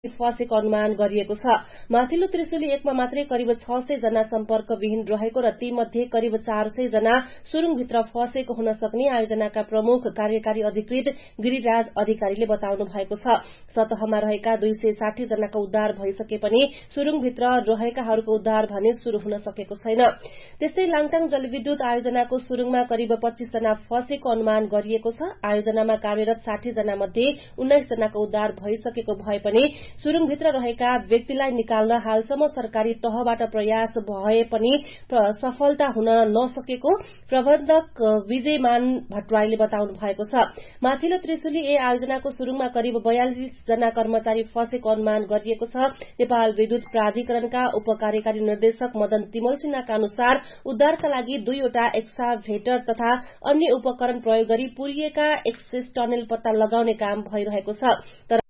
फसेको अनुमान गरिएको छ। माथिल्लो त्रिशुली 1 मा मात्रै करिब 600 जना सम्पर्कविहीन रहेको र तीमध्ये करिब 400 जना सुरुङभित्र फसेको हुन सक्ने आयोजनाका प्रमुख कार्यकारी अधिकृत गिरिराज अधिकारीले बताउनु भएको छ। सतहमा रहेका 260 जनाको उद्धार भइसके पनि सुरुङभित्र रहेकाहरूको उद्धार भने शुरू हुन सकेको छैन। त्यस्तै लाङटाङ जलविद्युत आयोजनाको सुरुङमा करिब 25 जना फसेको अनुमान गरिएको छ। आयोजनामा कार्यरत 60 जना मध्ये 19 जनाको उद्धार भइसकेको भए पनि सुरुङभित्र रहेका व्यक्तिलाई निकाल्न हालसम्म सरकारी तहबाट प्रयास भए पनि सफलता हुन नसकेको प्रबन्धक विजयमान भट्टराईले बताउनु भएको छ। माथिल्लो त्रिशुली ए आयोजनाको सुरुङमा करिब 42 जना कर्मचारी फसेको अनुमान गरिएको छ। नेपाल विद्युत प्राधिकरणका उपकार्यकारी निर्देशक मदन तिमल सिन्हाका अनुसार उद्धारका लागि 2 वटा एक्साभेटर तथा अन्य उपकरण प्रयोग गरी पुरिएका एक्सेस टनेल पत्ता लगाउने काम भइरहेको छ। तर